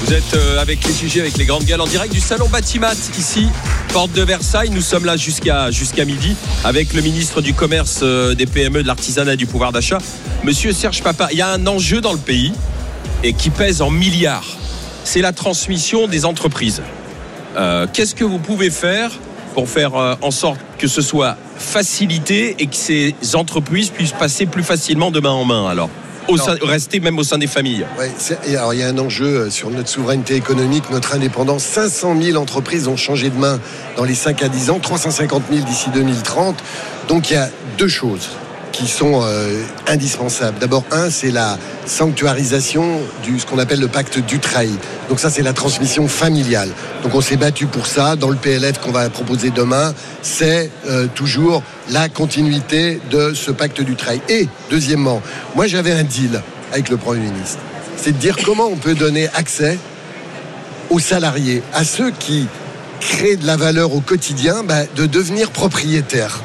Vous êtes avec les sujets, avec les grandes gueules en direct du salon Batimat, ici, porte de Versailles. Nous sommes là jusqu'à midi avec le ministre du Commerce, des PME, de l'Artisanat et du pouvoir d'achat, Monsieur Serge Papin. Il y a un enjeu dans le pays et qui pèse en milliards. C'est la transmission des entreprises. Qu'est-ce que vous pouvez faire pour faire en sorte que ce soit facilité et que ces entreprises puissent passer plus facilement de main en main alors rester même au sein des familles. Ouais, alors il y a un enjeu sur notre souveraineté économique, notre indépendance. 500 000 entreprises ont changé de main dans les 5 à 10 ans, 350 000 d'ici 2030. Donc il y a deux choses qui sont indispensables. D'abord, c'est la sanctuarisation ce qu'on appelle le pacte Dutreil. Donc ça, c'est la transmission familiale. Donc on s'est battu pour ça. Dans le PLF qu'on va proposer demain, c'est toujours la continuité de ce pacte Dutreil. Et deuxièmement, moi j'avais un deal avec le Premier ministre. C'est de dire comment on peut donner accès aux salariés, à ceux qui créent de la valeur au quotidien, de devenir propriétaires,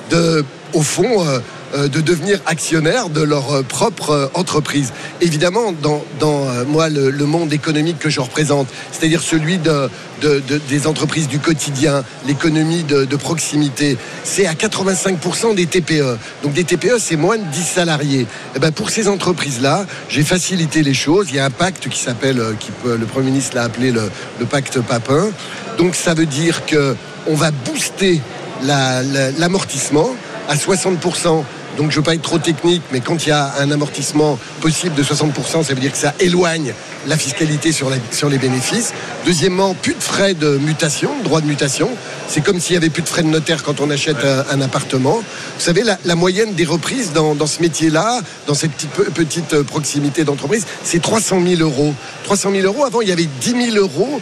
au fond, de devenir actionnaires de leur propre entreprise. Évidemment, dans moi, le monde économique que je représente, c'est-à-dire celui des entreprises du quotidien, l'économie de proximité, c'est à 85% des TPE. Donc des TPE, c'est moins de 10 salariés. Et pour ces entreprises-là, j'ai facilité les choses. Il y a un pacte qui s'appelle, le Premier ministre l'a appelé le pacte Papin. Donc ça veut dire qu'on va booster l'amortissement à 60%. Donc je ne veux pas être trop technique, mais quand il y a un amortissement possible de 60%, ça veut dire que ça éloigne la fiscalité sur les bénéfices. Deuxièmement, plus de frais de mutation, droit de mutation. C'est comme s'il n'y avait plus de frais de notaire quand on achète un appartement. Vous savez, la moyenne des reprises dans ce métier-là, dans cette petite proximité d'entreprise, c'est 300 000 euros. 300 000 euros, avant il y avait 10 000 euros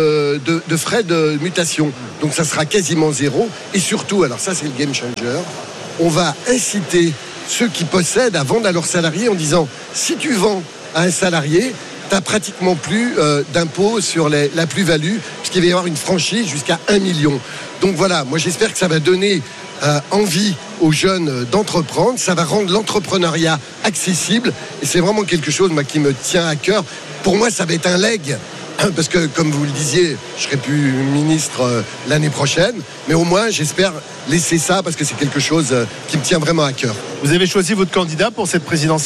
de frais de mutation. Donc ça sera quasiment zéro. Et surtout, alors ça c'est le game changer, on va inciter ceux qui possèdent à vendre à leurs salariés en disant si tu vends à un salarié, tu n'as pratiquement plus d'impôt sur la plus-value, puisqu'il va y avoir une franchise jusqu'à 1 million. Donc voilà, moi j'espère que ça va donner envie aux jeunes d'entreprendre, ça va rendre l'entrepreneuriat accessible, et c'est vraiment quelque chose qui me tient à cœur. Pour moi, ça va être un legs. Parce que, comme vous le disiez, je serai plus ministre l'année prochaine, mais au moins, j'espère laisser ça, parce que c'est quelque chose qui me tient vraiment à cœur. Vous avez choisi votre candidat pour cette présidentielle ?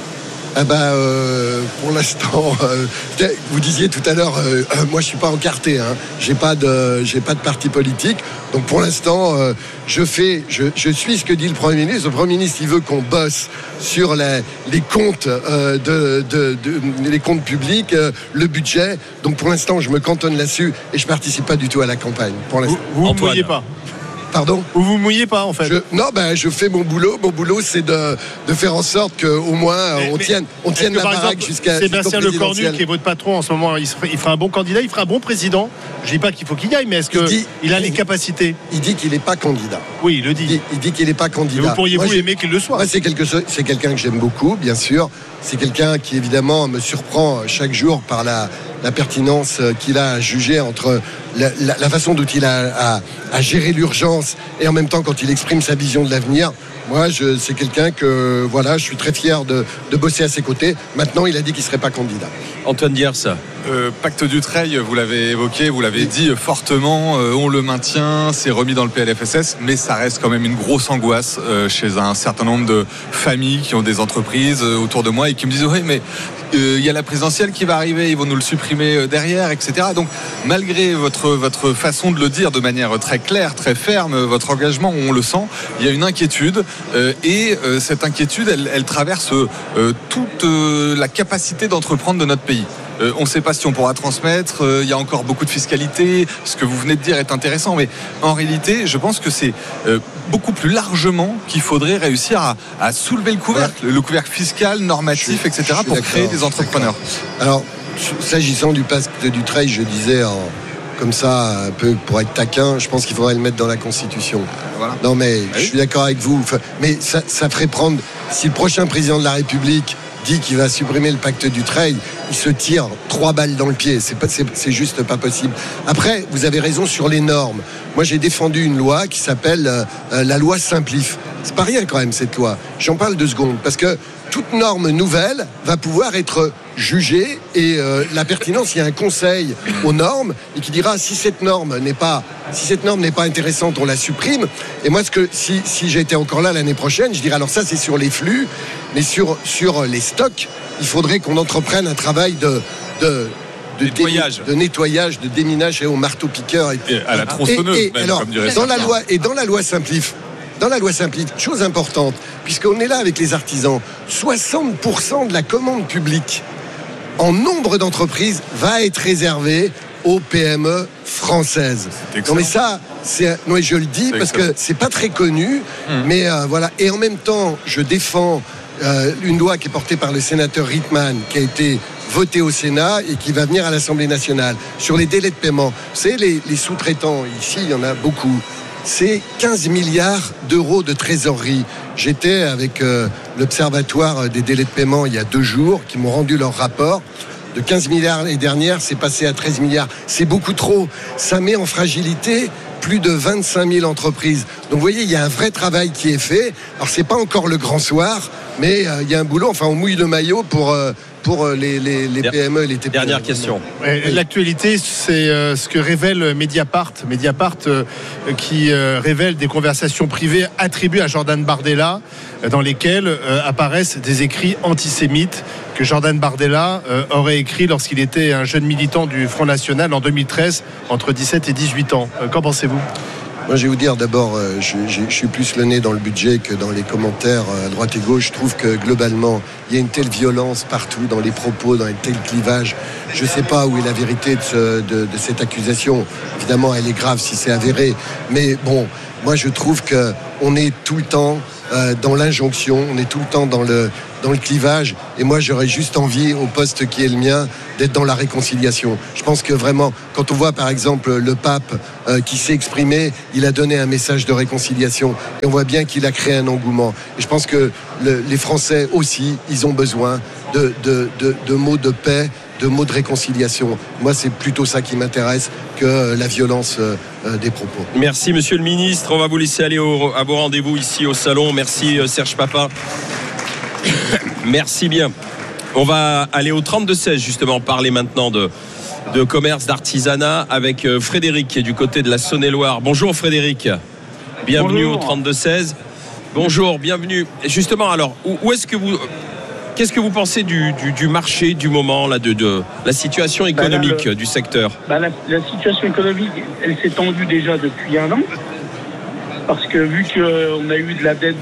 Pour l'instant, vous disiez tout à l'heure, moi je suis pas encarté, j'ai pas de parti politique, donc pour l'instant, je suis ce que dit le Premier ministre. Le Premier ministre, il veut qu'on bosse sur les comptes les comptes publics, le budget. Donc pour l'instant, je me cantonne là-dessus et je participe pas du tout à la campagne. Pour l'instant. Vous ne mouillez pas. Pardon ? Vous mouillez pas en fait. Je fais mon boulot. Mon boulot, c'est de faire en sorte qu'au moins on tienne la baraque jusqu'à Sébastien Lecornu, qui est votre patron en ce moment, il fera un bon candidat, il fera un bon président. Je dis pas qu'il faut qu'il y aille, mais est-ce qu'il a les capacités ? Il dit qu'il n'est pas candidat. Oui, il le dit. Il dit qu'il n'est pas candidat. Mais vous pourriez-vous aimer qu'il le soit ? Moi, c'est quelqu'un que j'aime beaucoup, bien sûr. C'est quelqu'un qui, évidemment, me surprend chaque jour par la pertinence qu'il a à juger entre la façon dont il a à gérer l'urgence et en même temps quand il exprime sa vision de l'avenir. Moi, c'est quelqu'un que, je suis très fier de bosser à ses côtés. Maintenant, il a dit qu'il ne serait pas candidat. Antoine Diers. Pacte Dutreil, vous l'avez évoqué, vous l'avez dit fortement, on le maintient, c'est remis dans le PLFSS, mais ça reste quand même une grosse angoisse chez un certain nombre de familles qui ont des entreprises autour de moi et qui me disent oui, mais il y a la présidentielle qui va arriver, ils vont nous le supprimer derrière, etc. Donc malgré votre façon de le dire de manière très claire, très ferme, votre engagement, on le sent, il y a une inquiétude et cette inquiétude, elle traverse toute la capacité d'entreprendre de notre pays. On ne sait pas si on pourra transmettre, il y a encore beaucoup de fiscalité, ce que vous venez de dire est intéressant, mais en réalité, je pense que c'est beaucoup plus largement qu'il faudrait réussir à soulever le couvercle fiscal, normatif, etc., pour créer des entrepreneurs. Alors, s'agissant du pacte Dutreil, je disais comme ça, un peu pour être taquin, je pense qu'il faudrait le mettre dans la Constitution. Voilà. Non, mais je suis d'accord avec vous, mais ça ferait prendre, si le prochain président de la République dit qu'il va supprimer le pacte Dutreil, il se tire 3 balles dans le pied. C'est juste pas possible. Après, vous avez raison sur les normes. Moi, j'ai défendu une loi qui s'appelle la loi Simplif. C'est pas rien quand même cette loi. J'en parle 2 secondes parce que toute norme nouvelle va pouvoir être juger et la pertinence. Il y a un conseil aux normes et qui dira si cette norme n'est pas intéressante, on la supprime. Et moi, si j'étais encore là l'année prochaine, je dirais alors ça c'est sur les flux, mais sur les stocks, il faudrait qu'on entreprenne un travail de nettoyage, de déminage et au marteau-piqueur. Et à la tronçonneuse, alors, comme dirait dans la loi Simplif, chose importante, puisqu'on est là avec les artisans, 60% de la commande publique en nombre d'entreprises va être réservée aux PME françaises. Non mais ça, je le dis parce que c'est pas très connu, mais voilà. Et en même temps, je défends une loi qui est portée par le sénateur Rittmann, qui a été votée au Sénat et qui va venir à l'Assemblée nationale sur les délais de paiement. Vous savez, les sous-traitants, ici, il y en a beaucoup. C'est 15 milliards d'euros de trésorerie. J'étais avec l'Observatoire des délais de paiement il y a 2 jours, qui m'ont rendu leur rapport. De 15 milliards l'année dernière, c'est passé à 13 milliards. C'est beaucoup trop. Ça met en fragilité plus de 25 000 entreprises. Donc vous voyez, il y a un vrai travail qui est fait. Alors c'est pas encore le grand soir, mais il y a un boulot. Enfin, on mouille le maillot pour les PME et les TPE. Dernière question. L'actualité, c'est ce que révèle Mediapart. Qui révèle des conversations privées attribuées à Jordan Bardella, dans lesquelles apparaissent des écrits antisémites que Jordan Bardella aurait écrit lorsqu'il était un jeune militant du Front National en 2013, entre 17 et 18 ans. Qu'en pensez-vous ? Moi, je vais vous dire, d'abord, je suis plus le nez dans le budget que dans les commentaires à droite et gauche. Je trouve que, globalement, il y a une telle violence partout, dans les propos, dans un tel clivage. Je ne sais pas où est la vérité de cette accusation. Évidemment, elle est grave si c'est avéré. Mais bon, moi, je trouve qu'on est tout le temps dans l'injonction, on est tout le temps dans le clivage, et moi j'aurais juste envie, au poste qui est le mien, d'être dans la réconciliation. Je pense que vraiment, quand on voit par exemple le pape qui s'est exprimé, il a donné un message de réconciliation, et on voit bien qu'il a créé un engouement. Et je pense que les Français aussi, ils ont besoin de mots de paix, de mots de réconciliation. Moi, c'est plutôt ça qui m'intéresse que la violence des propos. Merci, monsieur le ministre. On va vous laisser aller à vos rendez-vous ici au salon. Merci, Serge Papin. Merci bien. On va aller au 32-16, justement, parler maintenant de commerce, d'artisanat, avec Frédéric, qui est du côté de la Saône-et-Loire. Bonjour, Frédéric. Bienvenue au 32-16. Bonjour, bienvenue. Et justement, alors, qu'est-ce que vous pensez du marché du moment, là, de la situation économique du secteur ? La situation économique, elle s'est tendue déjà depuis 1 an. Parce que vu qu'on a eu de la dette,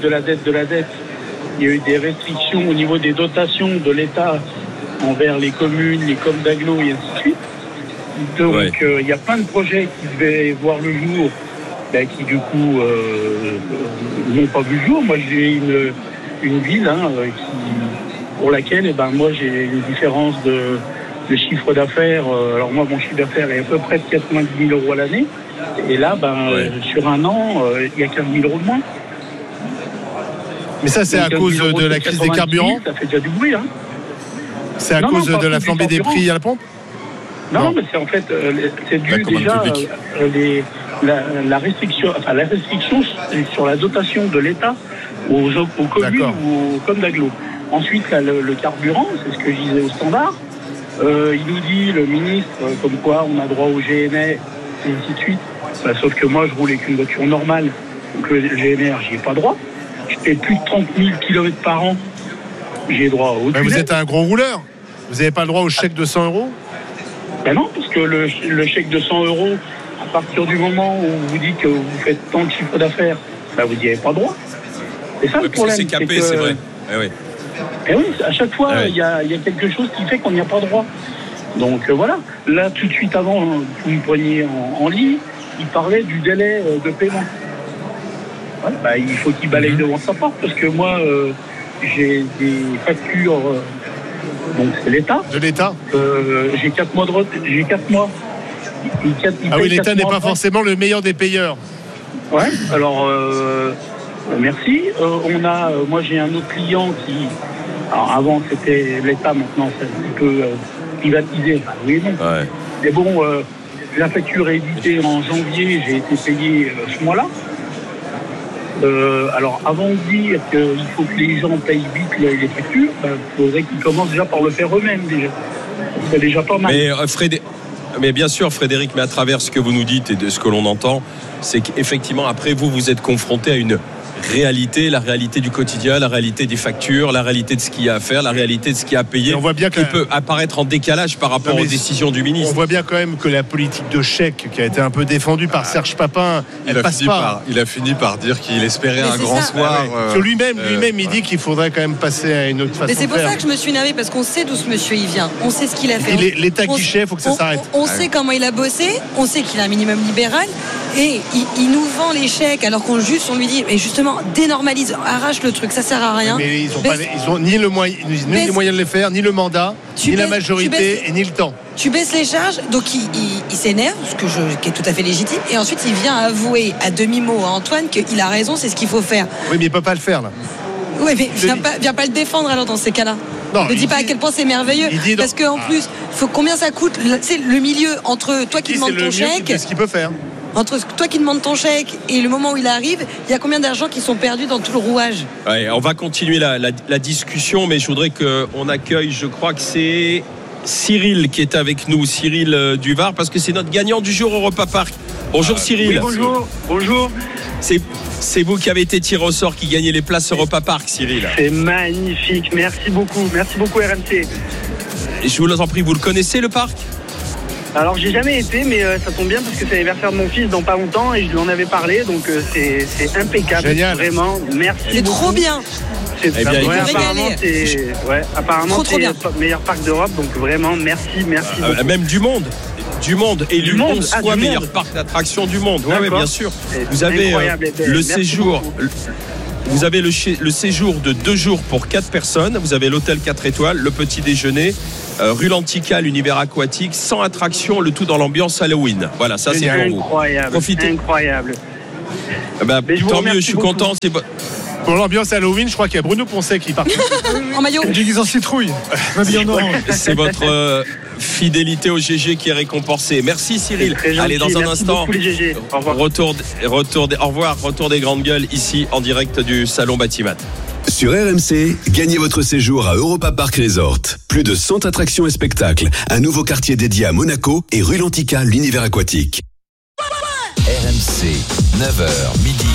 il y a eu des restrictions au niveau des dotations de l'État envers les communes, les coms d'agglo et ainsi de suite. Donc il y a plein de projets qui devaient voir le jour, qui du coup n'ont pas vu le jour. Moi j'ai une ville pour laquelle moi j'ai une différence de chiffre d'affaires. Alors moi mon chiffre d'affaires est à peu près de 90 000 euros à l'année. Et là, sur 1 an, il y a 15 000 euros de moins. Mais ça, c'est à cause de la crise des carburants. Ça fait déjà du bruit. C'est à cause de la flambée des prix à la pompe. Non, mais c'est en fait, c'est dû déjà la restriction sur la dotation de l'État aux communes ou aux coms d'agglo. Ensuite, le carburant, c'est ce que je disais au standard. Il nous dit, le ministre, comme quoi on a droit au GNR et ainsi de suite. Sauf que moi, je roule avec une voiture normale, donc le GNR, j'y ai pas droit. Je fais plus de 30 000 km par an, j'ai droit au tunnel. Vous êtes un gros rouleur. Vous n'avez pas le droit au chèque de 100 euros ? Non, parce que le chèque de 100 euros, à partir du moment où vous dites que vous faites tant de chiffre d'affaires, vous n'y avez pas droit. C'est ça le problème. C'est capé, c'est vrai. Et oui, à chaque fois, il y a quelque chose qui fait qu'on n'y a pas droit. Donc voilà. Là, tout de suite avant, vous me preniez en ligne, il parlait du délai de paiement. Il faut qu'il balaye devant sa porte, parce que moi, j'ai des factures, donc c'est l'État. De l'État j'ai 4 mois de retard. J'ai 4 mois. L'État n'est pas forcément le meilleur des payeurs. Ouais, alors merci. Moi j'ai un autre client qui, alors avant c'était l'État, maintenant c'est un petit peu privatisé. Oui, non. Ouais. Mais bon, la facture est éditée en janvier, j'ai été payé ce mois-là. Alors, avant de dire qu'il faut que les gens payent vite les factures, il faudrait qu'ils commencent déjà par le faire eux-mêmes, déjà. C'est déjà pas mal. Mais bien sûr, Frédéric, mais à travers ce que vous nous dites et de ce que l'on entend, c'est qu'effectivement, après vous êtes confronté à une réalité, la réalité du quotidien, la réalité des factures, la réalité de ce qu'il y a à faire, la réalité de ce qu'il y a à payer, on voit bien qui peut apparaître en décalage par rapport aux décisions du ministre. On voit bien quand même que la politique de chèque qui a été un peu défendue par Serge Papin, elle passe pas. Il a fini par dire qu'il espérait un grand soir. Sur lui-même, il dit qu'il faudrait quand même passer à une autre façon de faire. Mais c'est pour ça que je me suis énervée, parce qu'on sait d'où ce monsieur il vient, on sait ce qu'il a fait. L'État guichet, il faut que ça s'arrête. On sait comment il a bossé, on sait qu'il a un minimum libéral, et il nous vend les chèques alors qu'on lui dit, mais justement, dénormalise, arrache le truc, ça sert à rien. Mais ils ont ni les moyens de les faire, ni le mandat, ni la majorité, et ni le temps. Tu baisses les charges, donc il s'énerve, qui est tout à fait légitime, et ensuite il vient avouer à demi-mot à Antoine qu'il a raison, c'est ce qu'il faut faire. Oui, mais il peut pas le faire là. Oui, mais viens pas le défendre alors dans ces cas-là. Ne dis pas à quel point c'est merveilleux, parce qu'en plus, combien ça coûte, c'est le milieu entre toi qui demandes ton chèque. C'est ce qu'il peut faire. Entre toi qui demandes ton chèque et le moment où il arrive, il y a combien d'argent qui sont perdus dans tout le rouage? Ouais, on va continuer la discussion, mais je voudrais qu'on accueille, je crois que c'est Cyril qui est avec nous, Cyril du Var, parce que c'est notre gagnant du jour Europa Park. Bonjour Cyril. Oui, bonjour. C'est vous qui avez été tiré au sort, qui gagnez les places Europa Park, Cyril. C'est magnifique, merci beaucoup RMC. Et je vous en prie, vous le connaissez le parc? Alors j'ai jamais été, mais ça tombe bien parce que c'est l'anniversaire de mon fils dans pas longtemps et je lui en avais parlé, donc c'est impeccable. Génial. Vraiment, merci. C'est beaucoup. Trop bien. Apparemment c'est le meilleur parc d'Europe, donc vraiment merci beaucoup. Même du monde. Élu 11 fois meilleur parc d'attractions du monde. Oui, bien sûr. Vous avez le séjour. Vous avez le séjour de 2 jours pour 4 personnes. Vous avez l'hôtel 4 étoiles, le petit déjeuner, rue Lantica, l'univers aquatique, sans attraction, le tout dans l'ambiance Halloween. Voilà, ça c'est pour vous. Profitez. Incroyable. Tant mieux, je suis content. Pour l'ambiance Halloween, je crois qu'il y a Bruno Poncet qui part. En maillot. Déguisé en citrouille. C'est votre fidélité au GG qui est récompensée. Merci Cyril. Allez, dans un instant, au revoir. Retour des grandes gueules ici en direct du Salon Batimat. Sur RMC, gagnez votre séjour à Europa Park Resort. Plus de 100 attractions et spectacles, un nouveau quartier dédié à Monaco et rue Lantica, l'univers aquatique. RMC, 9h midi,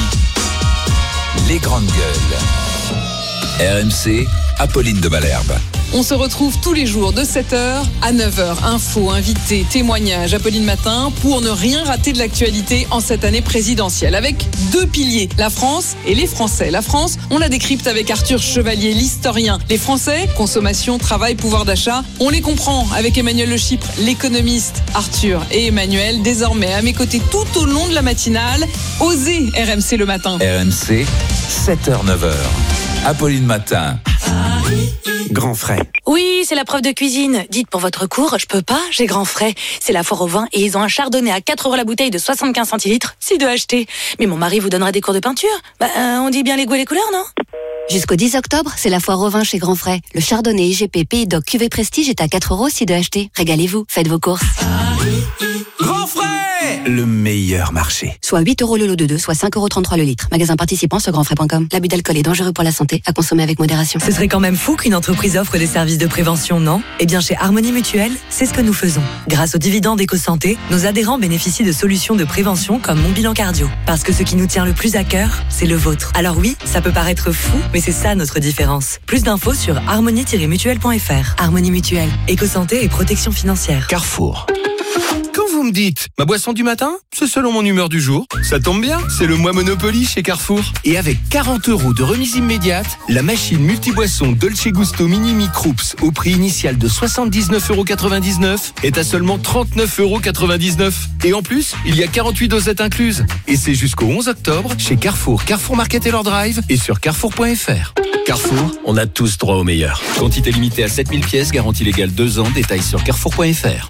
les grandes gueules. RMC, Apolline de Malherbe. On se retrouve tous les jours de 7h à 9h. Infos, invités, témoignages, Apolline Matin, pour ne rien rater de l'actualité en cette année présidentielle. Avec 2 piliers, la France et les Français. La France, on la décrypte avec Arthur Chevalier, l'historien. Les Français, consommation, travail, pouvoir d'achat, on les comprend avec Emmanuel Le Chypre, l'économiste. Arthur et Emmanuel, désormais à mes côtés tout au long de la matinale. Osez RMC le matin. RMC, 7h-9h. Apolline Matin. Grand frais. Oui, c'est la preuve de cuisine. Dites pour votre cours, je peux pas, j'ai grand frais. C'est la foire au vin et ils ont un chardonnay à 4 € la bouteille de 75 centilitres, si de acheter. Mais mon mari vous donnera des cours de peinture. On dit bien les goûts et les couleurs, non? Jusqu'au 10 octobre, c'est la foire au vin chez Grand Frais. Le chardonnay IGP Pays d'Oc Cuvée Prestige est à 4 € si de acheter. Régalez-vous, faites vos courses. Grand frais, le meilleur marché. Soit 8 € le lot de 2, soit 5,33 € le litre. Magasin participant sur grandfrais.com. L'abus d'alcool est dangereux pour la santé, à consommer avec modération. Ce serait quand même fou qu'une entreprise offre des services de prévention, non? Eh bien, chez Harmonie Mutuelle, c'est ce que nous faisons. Grâce aux dividendes Éco-Santé, nos adhérents bénéficient de solutions de prévention comme Mon Bilan Cardio. Parce que ce qui nous tient le plus à cœur, c'est le vôtre. Alors oui, ça peut paraître fou, mais c'est ça notre différence. Plus d'infos sur harmonie-mutuelle.fr. Harmonie Mutuelle, Éco-Santé et protection financière. Carrefour. Quand vous me dites ma boisson du matin, c'est selon mon humeur du jour. Ça tombe bien, c'est le mois Monopoly chez Carrefour. Et avec 40 € de remise immédiate, la machine multiboisson Dolce Gusto Mini Microups au prix initial de 79,99 € est à seulement 39,99 €. Et en plus, il y a 48 dosettes incluses. Et c'est jusqu'au 11 octobre chez Carrefour, Carrefour Market et leur drive et sur carrefour.fr. Carrefour, on a tous droit au meilleur. Quantité limitée à 7000 pièces, garantie légale 2 ans, détails sur carrefour.fr.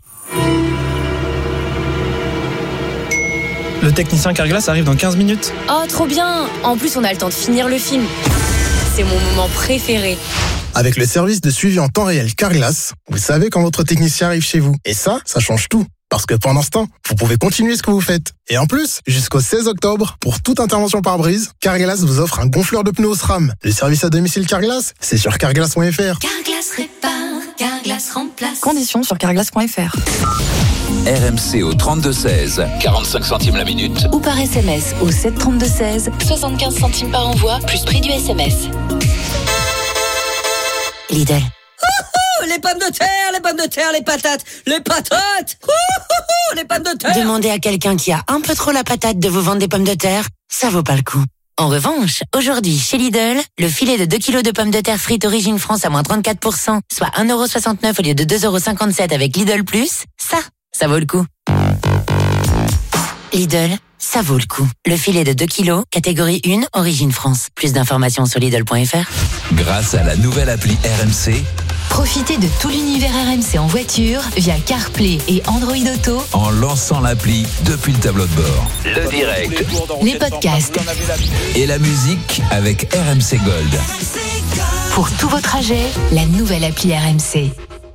Le technicien Carglass arrive dans 15 minutes. Oh, trop bien! En plus, on a le temps de finir le film. C'est mon moment préféré. Avec le service de suivi en temps réel Carglass, vous savez quand votre technicien arrive chez vous. Et ça change tout. Parce que pendant ce temps, vous pouvez continuer ce que vous faites. Et en plus, jusqu'au 16 octobre, pour toute intervention pare-brise, Carglass vous offre un gonfleur de pneus SRAM. Le service à domicile Carglass, c'est sur carglass.fr. Carglass répare, Carglass remplace. Conditions sur carglass.fr. RMC au 32-16, 45 centimes la minute. Ou par SMS au 732-16, 75 centimes par envoi, plus prix du SMS. Lidl. Les pommes de terre, les patates, les pommes de terre. Demandez à quelqu'un qui a un peu trop la patate de vous vendre des pommes de terre, ça vaut pas le coup. En revanche, aujourd'hui, chez Lidl, le filet de 2 kg de pommes de terre frites Origine France à moins 34%, soit 1,69€ au lieu de 2,57€ avec Lidl+, ça vaut le coup. Lidl, ça vaut le coup. Le filet de 2 kg, catégorie 1, Origine France. Plus d'informations sur Lidl.fr. Grâce à la nouvelle appli RMC, profitez de tout l'univers RMC en voiture via CarPlay et Android Auto en lançant l'appli depuis le tableau de bord. Le direct, les podcasts et la musique avec RMC Gold. Pour tous vos trajets, la nouvelle appli RMC.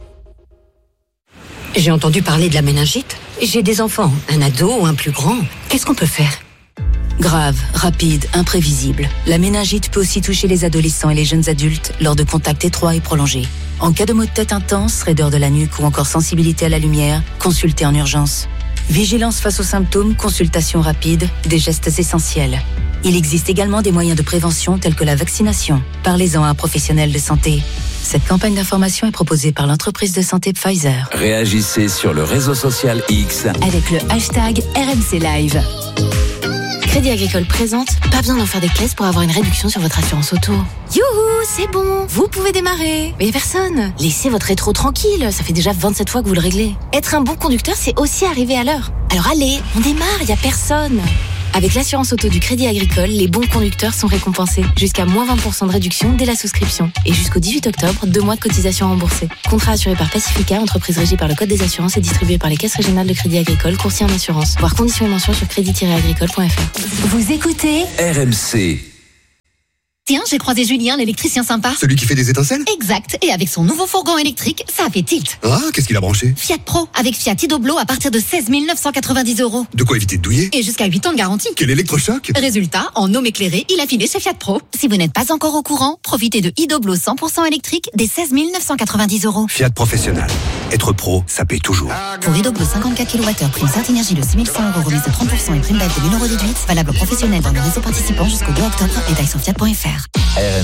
J'ai entendu parler de la méningite. J'ai des enfants, un ado ou un plus grand. Qu'est-ce qu'on peut faire ? Grave, rapide, imprévisible. La méningite peut aussi toucher les adolescents et les jeunes adultes lors de contacts étroits et prolongés. En cas de maux de tête intense, raideur de la nuque ou encore sensibilité à la lumière, consultez en urgence. Vigilance face aux symptômes, consultation rapide, des gestes essentiels. Il existe également des moyens de prévention tels que la vaccination. Parlez-en à un professionnel de santé. Cette campagne d'information est proposée par l'entreprise de santé Pfizer. Réagissez sur le réseau social X avec le hashtag RMC Live. Crédit Agricole présente, pas besoin d'en faire des caisses pour avoir une réduction sur votre assurance auto. Youhou, c'est bon, vous pouvez démarrer. Mais y a personne. Laissez votre rétro tranquille, ça fait déjà 27 fois que vous le réglez. Être un bon conducteur, c'est aussi arriver à l'heure. Alors allez, on démarre, y a personne. Avec l'assurance auto du Crédit Agricole, les bons conducteurs sont récompensés. Jusqu'à moins 20% de réduction dès la souscription. Et jusqu'au 18 octobre, 2 mois de cotisation remboursée. Contrat assuré par Pacifica, entreprise régie par le Code des assurances et distribué par les caisses régionales de Crédit Agricole, courtier en assurance. Voir conditions et mentions sur crédit-agricole.fr. Vous écoutez RMC. Tiens, j'ai croisé Julien, l'électricien sympa. Celui qui fait des étincelles ? Exact. Et avec son nouveau fourgon électrique, ça a fait tilt. Ah, qu'est-ce qu'il a branché ? Fiat Pro, avec Fiat Idoblo à partir de 16 990 €. De quoi éviter de douiller ? Et jusqu'à 8 ans de garantie. Quel électrochoc ? Résultat, en homme éclairé, il a filé chez Fiat Pro. Si vous n'êtes pas encore au courant, profitez de Idoblo 100% électrique des 16 990 €. Fiat Professionnel. Être pro, ça paye toujours. Pour Idoblo 54 kWh, prime Certinergie de 6 100 €, remise de 30% et prime BAF de 1 000 € déduite. Valable professionnel dans le réseau participant jusqu'au 2 octobre. Détails sur fiat.fr.